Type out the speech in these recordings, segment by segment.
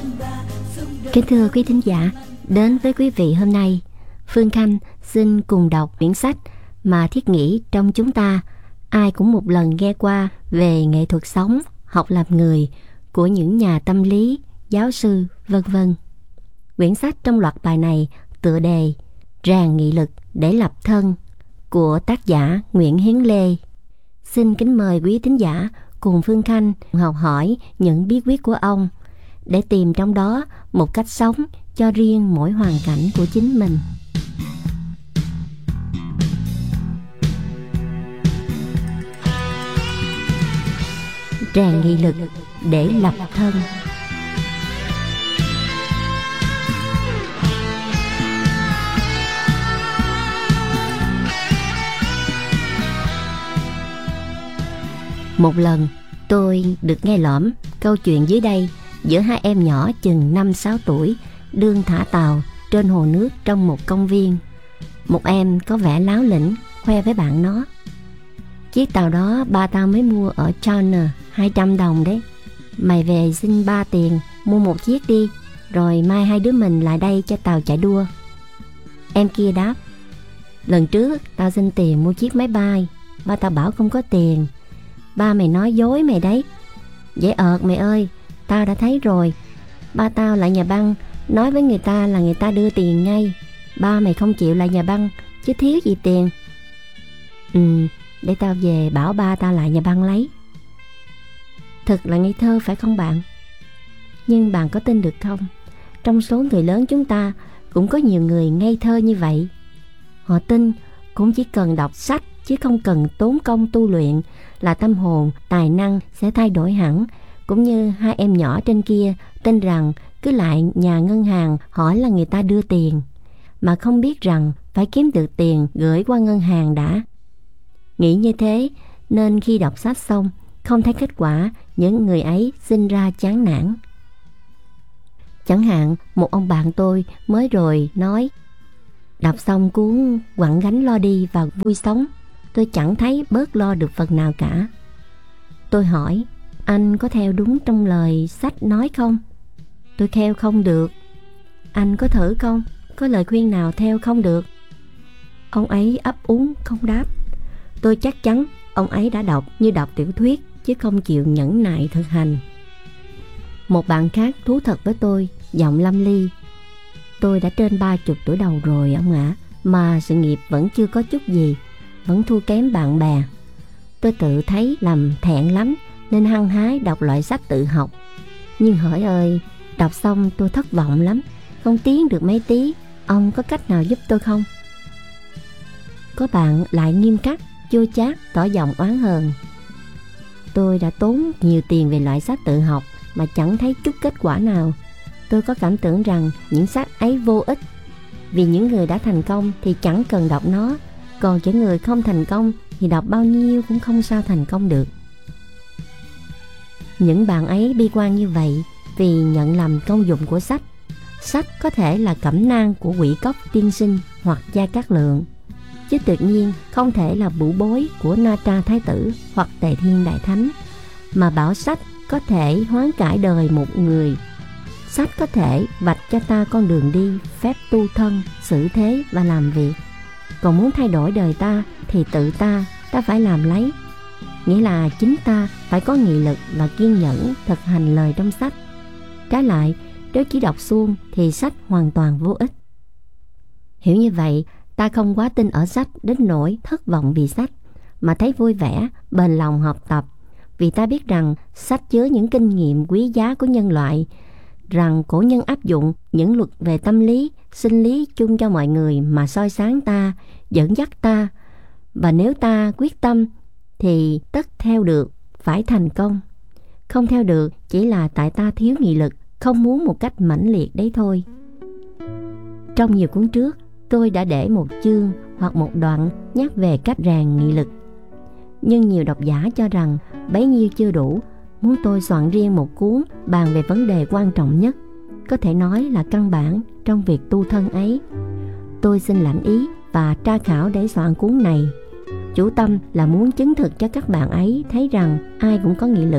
Kính thưa quý thính giả, đến với quý vị hôm nay, Phương Khanh xin cùng đọc quyển sách mà thiết nghĩ trong chúng ta ai cũng một lần nghe qua về nghệ thuật sống, học làm người của những nhà tâm lý, giáo sư, vân vân. Quyển sách trong loạt bài này tựa đề Rèn nghị lực để lập thân của tác giả Nguyễn Hiến Lê. Xin kính mời quý thính giả cùng Phương Khanh học hỏi những bí quyết của ông để tìm trong đó một cách sống cho riêng mỗi hoàn cảnh của chính mình. Rèn nghị lực để lập thân. Một lần tôi được nghe lỏm câu chuyện dưới đây giữa hai em nhỏ chừng 5-6 tuổi đương thả tàu trên hồ nước trong một công viên. Một em có vẻ láo lĩnh khoe với bạn nó: "Chiếc tàu đó ba tao mới mua ở China, 200 đồng đấy. Mày về xin ba tiền mua một chiếc đi, rồi mai hai đứa mình lại đây cho tàu chạy đua." Em kia đáp: "Lần trước tao xin tiền mua chiếc máy bay, ba tao bảo không có tiền. Ba mày nói dối mày đấy." "Dễ ợt mày ơi, tao đã thấy rồi. Ba tao lại nhà băng, nói với người ta là người ta đưa tiền ngay. Ba mày không chịu lại nhà băng, chứ thiếu gì tiền." Để tao về bảo ba tao lại nhà băng lấy." Thật là ngây thơ phải không bạn? Nhưng bạn có tin được không? Trong số người lớn chúng ta cũng có nhiều người ngây thơ như vậy. Họ tin cũng chỉ cần đọc sách chứ không cần tốn công tu luyện là tâm hồn, tài năng sẽ thay đổi hẳn. Cũng như hai em nhỏ trên kia tin rằng cứ lại nhà ngân hàng hỏi là người ta đưa tiền, mà không biết rằng phải kiếm được tiền gửi qua ngân hàng đã. Nghĩ như thế nên khi đọc sách xong không thấy kết quả, những người ấy sinh ra chán nản. Chẳng hạn một ông bạn tôi mới rồi nói: "Đọc xong cuốn Quẳng gánh lo đi và vui sống, tôi chẳng thấy bớt lo được phần nào cả." Tôi hỏi: "Anh có theo đúng trong lời sách nói không?" "Tôi theo không được." "Anh có thử không? Có lời khuyên nào theo không được?" Ông ấy ấp úng không đáp. Tôi chắc chắn ông ấy đã đọc như đọc tiểu thuyết chứ không chịu nhẫn nại thực hành. Một bạn khác thú thật với tôi, giọng lâm ly: "Tôi đã trên 30 tuổi đầu rồi ông ạ, mà sự nghiệp vẫn chưa có chút gì, vẫn thua kém bạn bè. Tôi tự thấy làm thẹn lắm nên hăng hái đọc loại sách tự học. Nhưng hỡi ơi, đọc xong tôi thất vọng lắm, không tiến được mấy tí. Ông có cách nào giúp tôi không?" Có bạn lại nghiêm khắc, chua chát, tỏ giọng oán hờn: "Tôi đã tốn nhiều tiền về loại sách tự học mà chẳng thấy chút kết quả nào. Tôi có cảm tưởng rằng những sách ấy vô ích, vì những người đã thành công thì chẳng cần đọc nó, còn những người không thành công thì đọc bao nhiêu cũng không sao thành công được." Những bạn ấy bi quan như vậy vì nhận lầm công dụng của sách. Sách có thể là cẩm nang của Quỷ Cốc tiên sinh hoặc Gia Cát Lượng, chứ tự nhiên không thể là bụ bối của Na Tra Thái tử hoặc Tề Thiên Đại Thánh, mà bảo sách có thể hoán cải đời một người. Sách có thể vạch cho ta con đường đi, phép tu thân, xử thế và làm việc. Còn muốn thay đổi đời ta thì tự ta phải làm lấy. Nghĩa là chính ta phải có nghị lực và kiên nhẫn thực hành lời trong sách. Trái lại, nếu chỉ đọc suông thì sách hoàn toàn vô ích. Hiểu như vậy, ta không quá tin ở sách đến nỗi thất vọng vì sách, mà thấy vui vẻ, bền lòng học tập, vì ta biết rằng sách chứa những kinh nghiệm quý giá của nhân loại, rằng cổ nhân áp dụng những luật về tâm lý, sinh lý chung cho mọi người mà soi sáng ta, dẫn dắt ta. Và nếu ta quyết tâm thì tất theo được, phải thành công. Không theo được chỉ là tại ta thiếu nghị lực, không muốn một cách mãnh liệt đấy thôi. Trong nhiều cuốn trước, tôi đã để một chương hoặc một đoạn nhắc về cách rèn nghị lực. Nhưng nhiều độc giả cho rằng bấy nhiêu chưa đủ, muốn tôi soạn riêng một cuốn bàn về vấn đề quan trọng nhất, có thể nói là căn bản trong việc tu thân ấy. Tôi xin lãnh ý và tra khảo để soạn cuốn này. Chủ tâm là muốn chứng thực cho các bạn ấy thấy rằng ai cũng có nghị lực,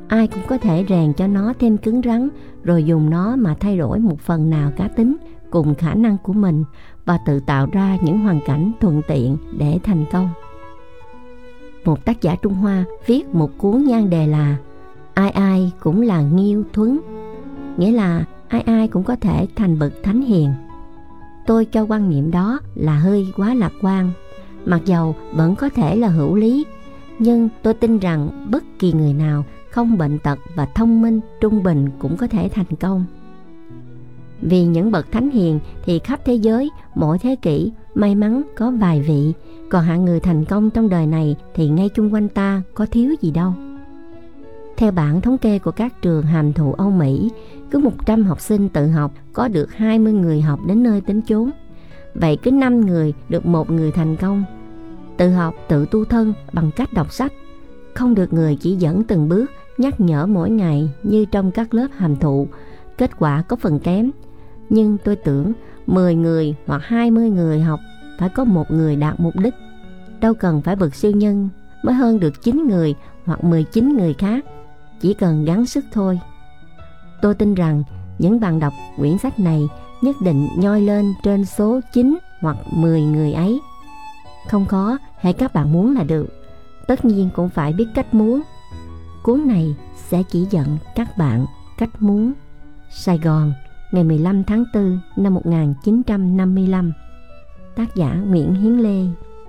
Ai cũng có thể rèn cho nó thêm cứng rắn, rồi dùng nó mà thay đổi một phần nào cá tính cùng khả năng của mình và tự tạo ra những hoàn cảnh thuận tiện để thành công. Một tác giả Trung Hoa viết một cuốn nhan đề là Ai ai cũng là Nghiêu Thuấn, nghĩa là ai ai cũng có thể thành bậc thánh hiền. Tôi cho quan niệm đó là hơi quá lạc quan, mặc dầu vẫn có thể là hữu lý, nhưng tôi tin rằng bất kỳ người nào không bệnh tật và thông minh trung bình cũng có thể thành công. Vì những bậc thánh hiền thì khắp thế giới, mỗi thế kỷ may mắn có vài vị, còn hạng người thành công trong đời này thì ngay chung quanh ta có thiếu gì đâu. Theo bảng thống kê của các trường hàm thụ Âu Mỹ, cứ 100 học sinh tự học có được 20 người học đến nơi đến chốn. Vậy cứ 5 người được 1 người thành công. Tự học, tự tu thân bằng cách đọc sách, không được người chỉ dẫn từng bước, nhắc nhở mỗi ngày như trong các lớp hàm thụ. Kết quả có phần kém. Nhưng tôi tưởng 10 người hoặc 20 người học phải có 1 người đạt mục đích. Đâu cần phải bậc siêu nhân mới hơn được 9 người hoặc 19 người khác. Chỉ cần gắng sức thôi. Tôi tin rằng những bạn đọc quyển sách này nhất định nhoi lên trên số 9 hoặc 10 người ấy. Không khó, hãy các bạn muốn là được. Tất nhiên cũng phải biết cách muốn. Cuốn này sẽ chỉ dẫn các bạn cách muốn. Sài Gòn, ngày 15 tháng 4 năm 1955. Tác giả Nguyễn Hiến Lê.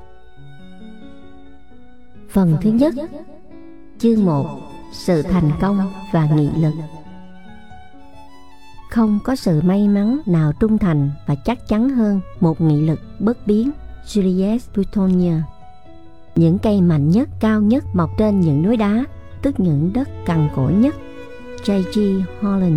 Phần thứ nhất, chương 1, sự thành công và nghị lực. Không có sự may mắn nào trung thành và chắc chắn hơn một nghị lực bất biến. Julius Buitonier. Những cây mạnh nhất, cao nhất mọc trên những núi đá, tức những đất cằn cỗi nhất. J.G. Holland.